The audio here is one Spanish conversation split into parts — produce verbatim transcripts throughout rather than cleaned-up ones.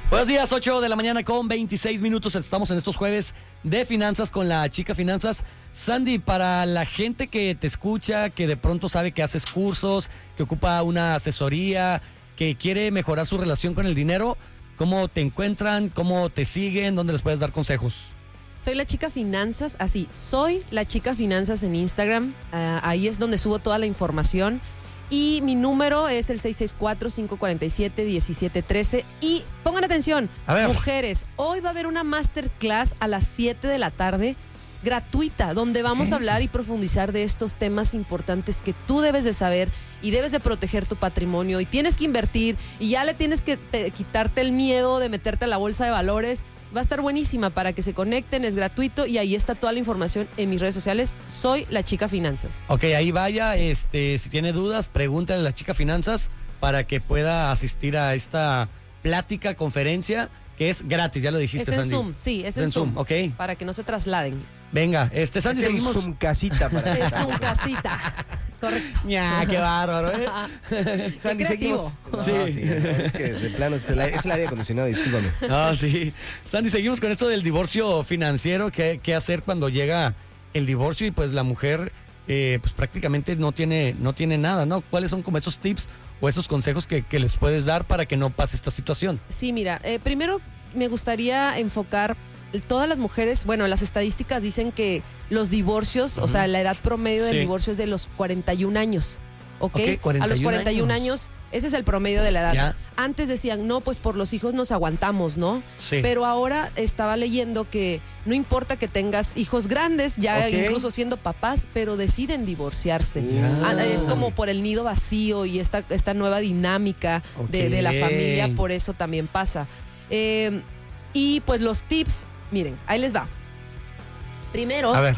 Buenos días, ocho de la mañana con veintiséis minutos. Estamos en estos jueves de finanzas con la chica finanzas. Sandy, para la gente que te escucha, que de pronto sabe que haces cursos, que ocupa una asesoría, que quiere mejorar su relación con el dinero, ¿cómo te encuentran? ¿Cómo te siguen? ¿Dónde les puedes dar consejos? Soy la chica finanzas, así, soy la chica finanzas en Instagram. Uh, ahí es donde subo toda la información. Y mi número es el seis seis cuatro, cinco cuatro siete, uno siete uno tres. Y pongan atención, mujeres, hoy va a haber una masterclass a las siete de la tarde, gratuita, donde vamos ¿Qué? a hablar y profundizar de estos temas importantes que tú debes de saber y debes de proteger tu patrimonio y tienes que invertir y ya le tienes que te, quitarte el miedo de meterte a la bolsa de valores. Va a estar buenísima para que se conecten, es gratuito y ahí está toda la información en mis redes sociales. Soy la chica finanzas. Ok, ahí vaya, este, si tiene dudas, pregúntale a la chica finanzas para que pueda asistir a esta plática, conferencia, que es gratis, ya lo dijiste, Es en Sandy. Zoom, sí, es, Es en, en Zoom, Zoom, ok. para que no se trasladen. Venga, este, Sandy, Es seguimos. un casita para Es un casita, correcto. Ña, qué bárbaro, ¿eh? Sandy, creativo. seguimos. No, Sí. sí, es que de plano es, que la- es el aire acondicionado, discúlpame. Ah, sí. Sandy, seguimos con esto del divorcio financiero. ¿Qué, qué hacer cuando llega el divorcio y pues la mujer eh, pues prácticamente no tiene, no tiene nada, ¿no? ¿Cuáles son como esos tips o esos consejos que, que les puedes dar para que no pase esta situación? Sí, mira, eh, primero me gustaría enfocar todas las mujeres, bueno, las estadísticas dicen que los divorcios, uh-huh. o sea, la edad promedio del Sí. divorcio es de los cuarenta y un años, ¿ok? Ok, cuarenta y un a los cuarenta y un años. años, ese es el promedio de la edad. Ya. Antes decían, no, pues por los hijos nos aguantamos, ¿no? Sí. Pero ahora estaba leyendo que no importa que tengas hijos grandes, ya Ok. incluso siendo papás, pero deciden divorciarse. Ya. Ah, es como por el nido vacío y esta, esta nueva dinámica de, de la Ok. familia, por eso también pasa. Eh, y pues los tips, miren, ahí les va. Primero, A ver.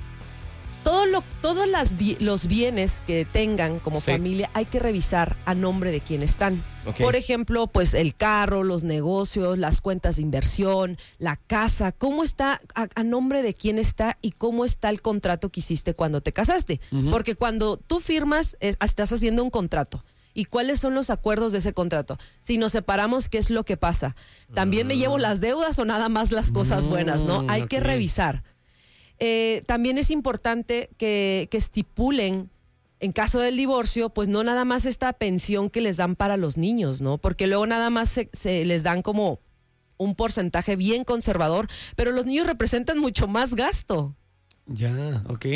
todo lo, todos las, bi- los bienes que tengan como Sí. familia hay que revisar a nombre de quién están. Ok. Por ejemplo, pues el carro, los negocios, las cuentas de inversión, la casa, cómo está, a, a nombre de quién está y cómo está el contrato que hiciste cuando te casaste. Ujú. Porque cuando tú firmas, es- estás haciendo un contrato. ¿Y cuáles son los acuerdos de ese contrato? Si nos separamos, ¿qué es lo que pasa? ¿También me llevo las deudas o nada más las cosas buenas, no? Mm, Hay que ok. revisar. Eh, también es importante que, que estipulen, en caso del divorcio, pues no nada más esta pensión que les dan para los niños, ¿no? Porque luego nada más se, se les dan como un porcentaje bien conservador, pero los niños representan mucho más gasto. Ya, ok.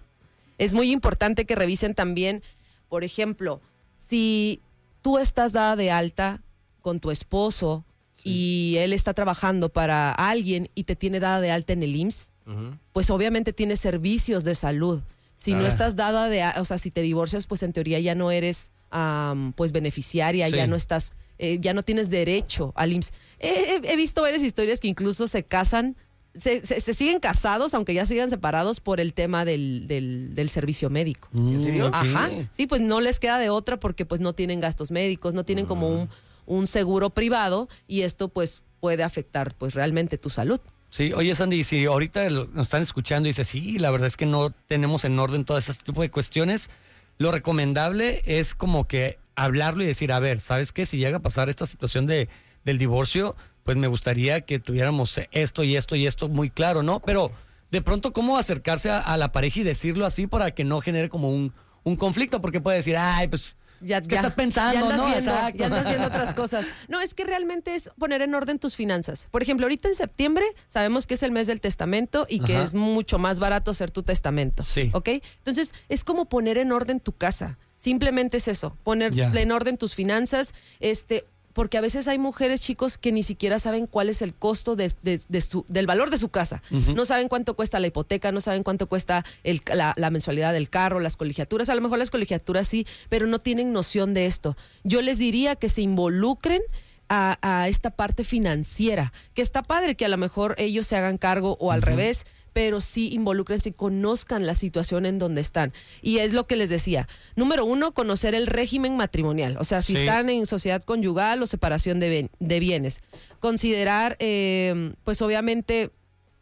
Es muy importante que revisen también, por ejemplo, si tú estás dada de alta con tu esposo y él está trabajando para alguien y te tiene dada de alta en el I M S S, Ujú. pues obviamente tienes servicios de salud. Si no Ah. estás dada de, a- o sea, si te divorcias, pues en teoría ya no eres, am, pues beneficiaria, Sí. ya no estás, eh, ya no tienes derecho al I M S S. He, he- he visto varias historias que incluso se casan, se, se- se siguen casados, aunque ya sigan separados por el tema del, del, del servicio médico. ¿En serio? Mm, ok. Ajá, sí, pues no les queda de otra porque pues no tienen gastos médicos, no tienen como un, un seguro privado y esto pues puede afectar pues realmente tu salud. Sí, oye Sandy, si ahorita lo- nos están escuchando y dice, sí, la verdad es que no tenemos en orden todo ese tipo de cuestiones, lo recomendable es como que hablarlo y decir, a ver, ¿sabes qué? Si llega a pasar esta situación de, del divorcio, pues me gustaría que tuviéramos esto y esto y esto muy claro, ¿no? Pero de pronto, ¿cómo acercarse a, a la pareja y decirlo así para que no genere como un, un conflicto? Porque puede decir, ay, pues... Ya, ¿Qué ya- estás pensando, ya andas no? Viendo, Exacto. ya andas viendo otras cosas. No, es que realmente es poner en orden tus finanzas. Por ejemplo, ahorita en septiembre sabemos que es el mes del testamento y que Ajá. es mucho más barato hacer tu testamento. Sí. ¿Ok? Entonces, es como poner en orden tu casa. Simplemente es eso, poner Ya. en orden tus finanzas, este... porque a veces hay mujeres, chicos, que ni siquiera saben cuál es el costo de, de- de su, del valor de su casa. Ujú. No saben cuánto cuesta la hipoteca, no saben cuánto cuesta el- la, la mensualidad del carro, las colegiaturas. A lo mejor las colegiaturas sí, pero no tienen noción de esto. Yo les diría que se involucren a, a esta parte financiera, que está padre que a lo mejor ellos se hagan cargo o al Ujú. revés, pero sí involúcrense y conozcan la situación en donde están. Y es lo que les decía. Número uno, conocer el régimen matrimonial. O sea, si Sí. están en sociedad conyugal o separación de, ben- de bienes. Considerar, eh, pues obviamente,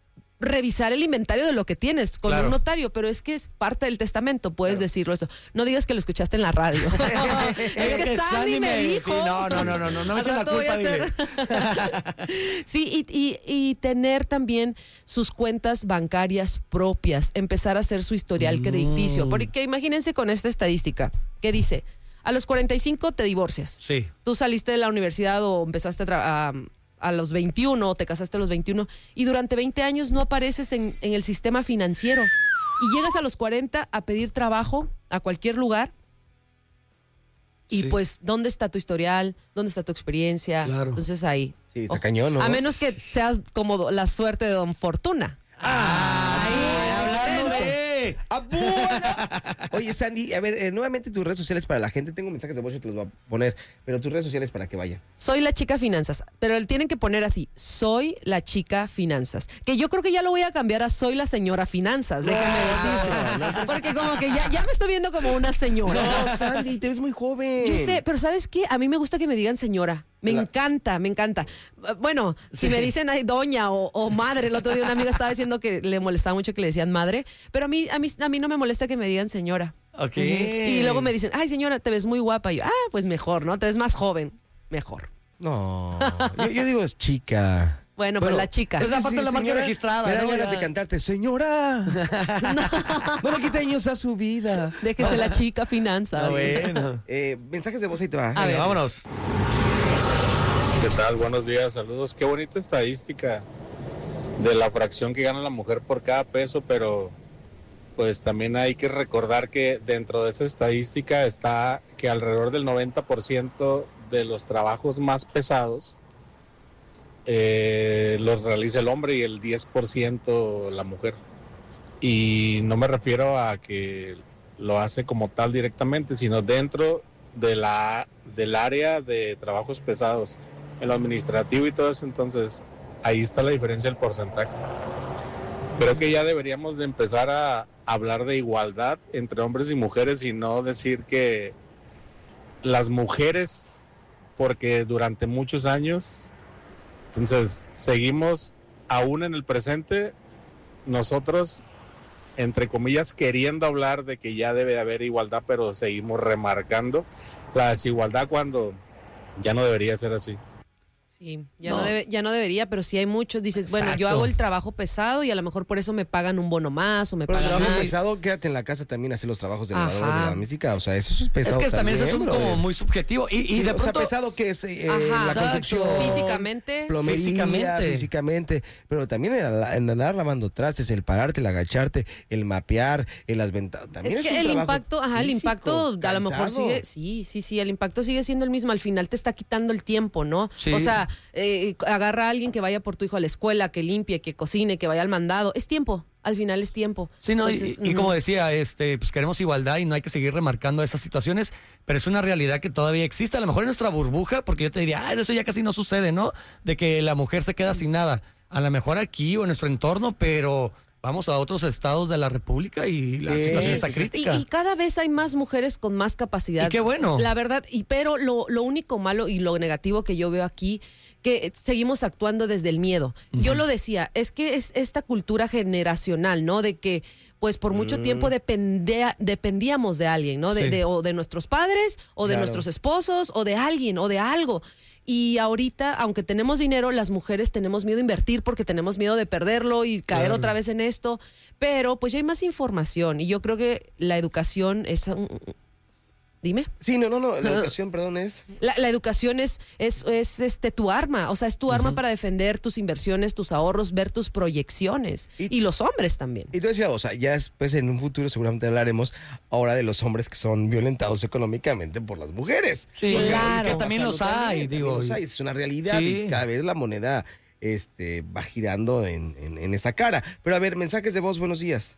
revisar el inventario de lo que tienes con Claro. un notario, pero es que es parte del testamento, puedes Claro. decirlo eso. No digas que lo escuchaste en la radio. es que Sandy me dijo. Sí, no, no, no, no, no, no me Al echen la rato voy a culpa, dile. hacer- Sí, y, y, y tener también sus cuentas bancarias propias, empezar a hacer su historial Mm. crediticio, porque imagínense con esta estadística, que dice, a los cuarenta y cinco te divorcias. Sí. Tú saliste de la universidad o empezaste a, tra- a, a los veintiuno o te casaste a los veintiuno y durante veinte años no apareces en, en el sistema financiero y llegas a los cuarenta a pedir trabajo a cualquier lugar y Sí. pues, ¿dónde está tu historial? ¿Dónde está tu experiencia? Claro. Entonces ahí. Sí, está Oh, cañón, ¿no? A menos que seas como la suerte de Don Fortuna. Ay, hablando de... ¡Ah, bueno! Oye, Sandy, a ver, eh, nuevamente tus redes sociales para la gente. Tengo mensajes de voz, yo te los voy a poner, pero tus redes sociales para que vayan. Soy la chica finanzas, pero tienen que poner así, soy la chica finanzas. Que yo creo que ya lo voy a cambiar a soy la señora finanzas, déjame decirte. Porque como que ya, ya me estoy viendo como una señora. No, Sandy, te ves muy joven. Yo sé, pero ¿sabes qué? A mí me gusta que me digan señora. Me La- encanta, me encanta. Bueno, si me dicen ay, doña o, o madre, el otro día una amiga estaba diciendo que le molestaba mucho que le decían madre, pero a mí, a mí, a mí no me molesta que me digan señora. Ok. Ujú. Y luego me dicen, ay señora, te ves muy guapa. Y yo, ah, pues mejor, ¿no? Te ves más joven. Mejor. No, yo, yo digo es chica. Bueno, pues la chica. Es la sí, parte de la marca señora, registrada, Me dan ¿no? ganas Ya. de cantarte, señora. No le quite años a su vida. Déjese la chica finanzas. Ah, bueno. Eh, mensajes de voz, ahí te va. A ver. Vámonos. ¿Qué tal? Buenos días, saludos. Qué bonita estadística de la fracción que gana la mujer por cada peso, pero pues también hay que recordar que dentro de esa estadística está que alrededor del noventa por ciento de los trabajos más pesados eh, los realiza el hombre y el diez por ciento la mujer. Y no me refiero a que lo hace como tal directamente, sino dentro de la, del área de trabajos pesados, en lo administrativo y todo eso. Entonces ahí está la diferencia del porcentaje. Creo que ya deberíamos de empezar a hablar de igualdad entre hombres y mujeres y no decir que las mujeres, porque durante muchos años, entonces seguimos aún en el presente, nosotros, entre comillas, queriendo hablar de que ya debe haber igualdad, pero seguimos remarcando la desigualdad cuando ya no debería ser así. Sí, ya no. No. debe, ya no debería, pero sí hay muchos. Dices, bueno, yo Exacto. hago el trabajo pesado y a lo mejor por eso me pagan un bono más o me Pero el pagan trabajo más. pesado, quédate en la casa también, hacer los trabajos de Ajá. lavadoras de la doméstica. O sea, eso es pesado. Es que también eso es un, brother. como muy subjetivo. Y, y Sí, de o pronto... sea, pesado que es eh, Ajá. la Exacto. construcción. Físicamente. Plomería, Físicamente. físicamente. Pero también el, el andar lavando trastes, el pararte, el agacharte, el mapear, en las ventanas. También Es es que un el trabajo impacto, ajá, el físico, impacto a lo mejor cansado. sigue, sí, sí, sí, el impacto sigue siendo el mismo. Al final te está quitando el tiempo, ¿no? Sí. O sea, eh, agarra a alguien que vaya por tu hijo a la escuela, que limpie, que cocine, que vaya al mandado. Es tiempo. Al final es tiempo. Sí, no, y- Entonces, y, y ujú. como decía, este, pues queremos igualdad y no hay que seguir remarcando esas situaciones, pero es una realidad que todavía existe, a lo mejor en nuestra burbuja, porque yo te diría, ah, eso ya casi no sucede, ¿no? De que la mujer se queda sin nada. A lo mejor aquí o en nuestro entorno, pero vamos a otros estados de la República y la Sí. situación está Y, crítica. y cada vez hay más mujeres con más capacidad. Y qué bueno. La verdad, y pero lo, lo único malo y lo negativo que yo veo aquí, que seguimos actuando desde el miedo. Yo lo decía, es que es esta cultura generacional, ¿no? De que pues por mucho tiempo dependea, dependíamos de alguien, ¿no? De, Sí. de- o de nuestros padres, o de Claro. nuestros esposos, o de alguien, o de algo. Y ahorita, aunque tenemos dinero, las mujeres tenemos miedo a invertir porque tenemos miedo de perderlo y caer Claro. otra vez en esto. Pero pues ya hay más información y yo creo que la educación es... un- Dime. Sí, no, no, no. La educación, perdón, es. La, la educación es, es, es este tu arma, o sea, es tu arma para defender tus inversiones, tus ahorros, ver tus proyecciones. Y- Y, los hombres también. Y tú decías, o sea, ya después en un futuro seguramente hablaremos ahora de los hombres que son violentados económicamente por las mujeres. Sí, Porque claro. ahorita que también está los pasando hay, también, digo. también los hay, es una realidad Sí. y cada vez la moneda este, va girando en, en, en esa cara. Pero a ver, mensajes de voz, buenos días.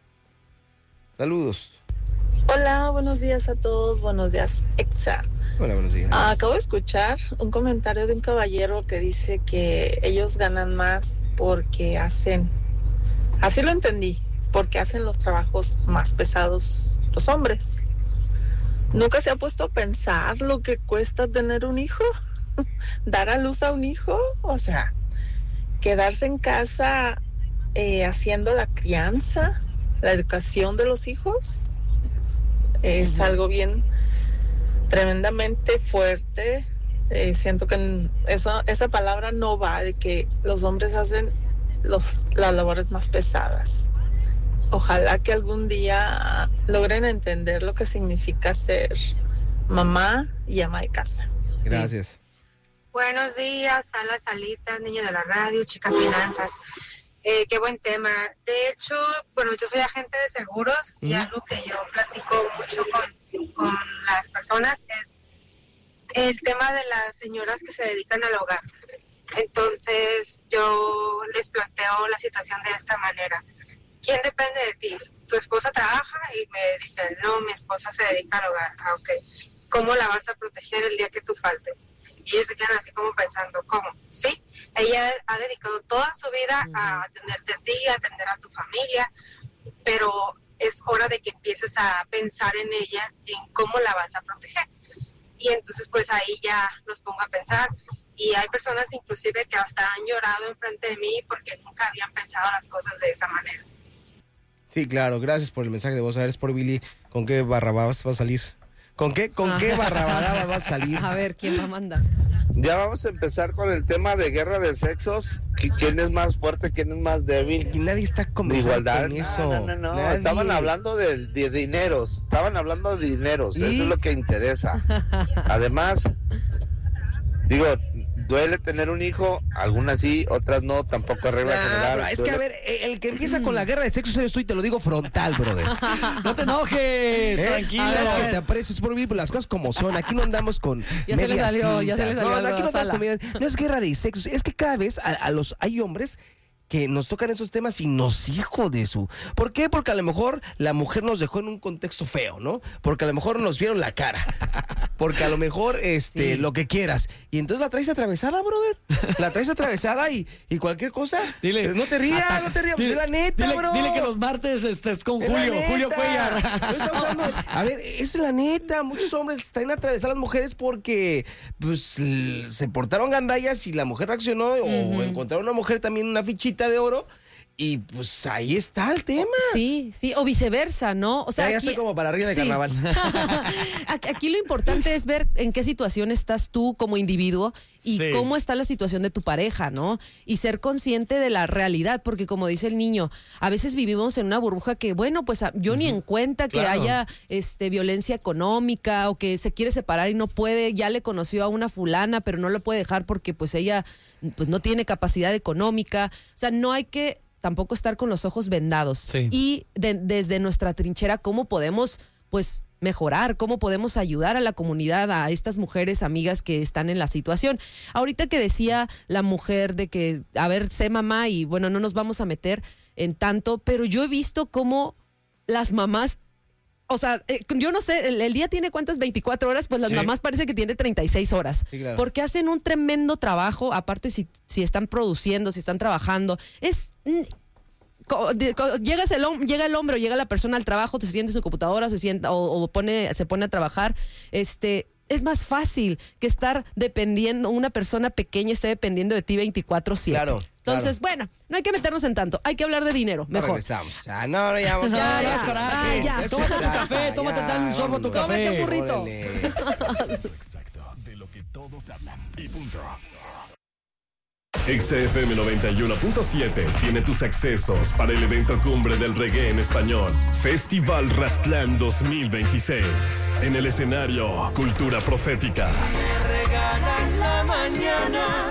Saludos. Hola, buenos días a todos, buenos días, Exa. Hola, buenos días. Ah, acabo de escuchar un comentario de un caballero que dice que ellos ganan más porque hacen, así lo entendí, porque hacen los trabajos más pesados los hombres. ¿Nunca se ha puesto a pensar lo que cuesta tener un hijo? ¿Dar a luz a un hijo? O sea, quedarse en casa eh, haciendo la crianza, la educación de los hijos. Es uh-huh. algo bien tremendamente fuerte. Eh, siento que eso, esa palabra no va, de que los hombres hacen los, las labores más pesadas. Ojalá que algún día logren entender lo que significa ser mamá y ama de casa. Gracias. Sí. Buenos días, Sala, Salita, niño de la radio, chica finanzas. Eh, qué buen tema. De hecho, bueno, yo soy agente de seguros y algo que yo platico mucho con, con las personas es el tema de las señoras que se dedican al hogar. Entonces, yo les planteo la situación de esta manera. ¿Quién depende de ti? Tu esposa trabaja y me dicen, no, mi esposa se dedica al hogar. Ah, ok. ¿Cómo la vas a proteger el día que tú faltes? Y ellos se quedan así como pensando, ¿cómo? Sí, ella ha dedicado toda su vida a atenderte a ti, a atender a tu familia, pero es hora de que empieces a pensar en ella, en cómo la vas a proteger. Y entonces pues ahí ya los pongo a pensar. Y hay personas inclusive que hasta han llorado enfrente de mí porque nunca habían pensado las cosas de esa manera. Sí, claro, gracias por el mensaje de voz. A ver, es por Billy, ¿con qué barrabás va a salir? ¿Con qué, con qué barrabás va a salir? A ver, ¿quién va a mandar? Ya vamos a empezar con el tema de guerra de sexos. ¿Quién es más fuerte, quién es más débil? Y nadie está conversando con eso. No, no, no, no. Estaban hablando de, de dineros. Estaban hablando de dineros. ¿Y? Eso es lo que interesa. Además, digo, duele tener un hijo, algunas sí, otras no, tampoco es regla nah, general. Bro, es duele. Que a ver, el que empieza con la guerra de sexo eres tú y te lo digo frontal, brother. No te enojes, ¿eh? Tranquilo. Sabes que te aprecio, es por vivir las cosas como son. Aquí no andamos con ya se le salió, tintas. ya se le salió. No, aquí no andamos con medias. No es guerra de sexo, es que cada vez a, a los hay hombres que nos tocan esos temas y nos hijo de su. ¿Por qué? Porque a lo mejor la mujer nos dejó en un contexto feo, ¿no? Porque a lo mejor nos vieron la cara. Porque a lo mejor, este, sí. lo que quieras. Y entonces la traes atravesada, brother. La traes atravesada y, y cualquier cosa. Dile. No te rías, ata- no te rías. Pues es la neta, dile, bro. Dile que los martes este, es con es Julio, Julio Cuellar. A ver, es la neta. Muchos hombres traen atravesadas a las mujeres porque, pues, se portaron gandallas y la mujer reaccionó. Uh-huh. O encontraron a una mujer también una fichita de oro y pues ahí está el tema. Sí, sí, o viceversa, ¿no? O sea, ya, ya aquí, estoy como para arriba de sí. carnaval. Aquí lo importante es ver en qué situación estás tú como individuo y sí. cómo está la situación de tu pareja, ¿no? Y ser consciente de la realidad, porque como dice el niño, a veces vivimos en una burbuja que, bueno, pues yo uh-huh. ni en cuenta que claro. haya este, violencia económica o que se quiere separar y no puede, ya le conoció a una fulana, pero no lo puede dejar porque pues ella pues no tiene capacidad económica. O sea, no hay que tampoco estar con los ojos vendados. Sí. Y de, desde nuestra trinchera, ¿cómo podemos, pues, mejorar? ¿Cómo podemos ayudar a la comunidad, a estas mujeres amigas que están en la situación? Ahorita que decía la mujer de que, a ver, sé mamá y, bueno, no nos vamos a meter en tanto, pero yo he visto cómo las mamás, o sea, eh, yo no sé, el, el día tiene cuántas, veinticuatro horas, pues las sí. mamás parece que tiene treinta y seis horas. Sí, claro. Porque hacen un tremendo trabajo, aparte si, si están produciendo, si están trabajando. Es... Llegas el, llega el hombre o llega la persona al trabajo, se siente en su computadora, se sienta o, o pone, se pone a trabajar, este, es más fácil que estar dependiendo, una persona pequeña esté dependiendo de ti veinticuatro siete. Claro. Entonces, claro. bueno, no hay que meternos en tanto, hay que hablar de dinero, mejor. No regresamos. Ah, no, no, ya vamos a ya, ya, ya, coraje. ya, ya. Tómate tu café, tómate ya, un sorbo a tu café. Tómate un burrito. Exacto, de lo que todos hablan. Y punto. X F M noventa y uno punto siete tiene tus accesos para el evento cumbre del reggae en español, Festival Rastlán dos mil veintiséis. En el escenario, Cultura Profética. Me regalan la mañana,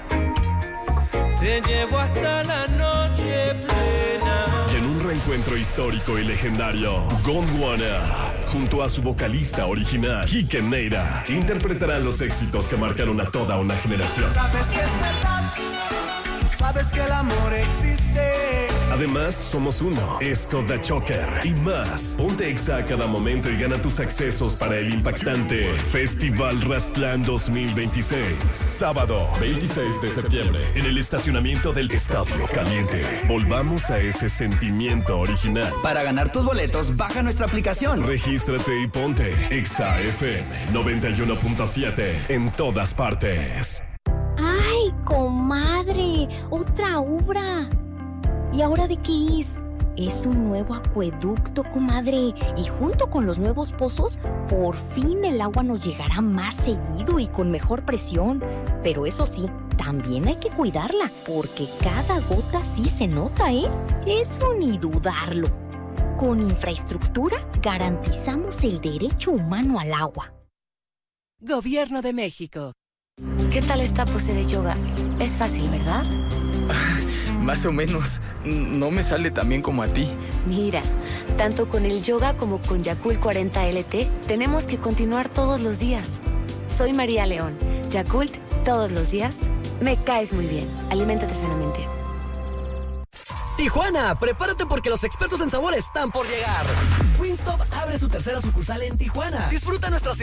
te llevo hasta la noche plena. Y en un reencuentro histórico y legendario, Gondwana, junto a su vocalista original, Quique Neira, interpretarán los éxitos que marcaron a toda una generación. Sabes que es verdad, sabes que el amor existe. Además, somos uno, Esco da Choker y más. Ponte Exa a cada momento y gana tus accesos para el impactante Festival Rastlán dos mil veintiséis. Sábado, veintiséis de septiembre, en el estacionamiento del Estadio Caliente. Volvamos a ese sentimiento original. Para ganar tus boletos, baja nuestra aplicación. Regístrate y ponte Exa F M noventa y uno punto siete en todas partes. ¡Ay, comadre! ¡Otra obra! ¿Y ahora de qué es? Es un nuevo acueducto, comadre. Y junto con los nuevos pozos, por fin el agua nos llegará más seguido y con mejor presión. Pero eso sí, también hay que cuidarla, porque cada gota sí se nota, ¿eh? Eso ni dudarlo. Con infraestructura garantizamos el derecho humano al agua. Gobierno de México. ¿Qué tal esta pose de yoga? Es fácil, ¿verdad? Más o menos. No me sale tan bien como a ti. Mira, tanto con el yoga como con Yakult cuarenta L T, tenemos que continuar todos los días. Soy María León. Yakult, todos los días. Me caes muy bien. Aliméntate sanamente. Tijuana, prepárate porque los expertos en sabor están por llegar. Wingstop abre su tercera sucursal en Tijuana. Disfruta nuestras